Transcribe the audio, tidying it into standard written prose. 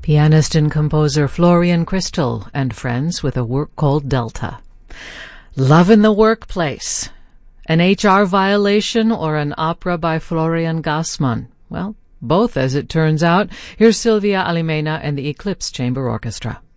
Pianist and composer Florian Christel and friends with a work called Delta. Love in the Workplace. An HR violation or an opera by Florian Gassmann? Well, both as it turns out. Here's Silvia Alimena and the Eclipse Chamber Orchestra.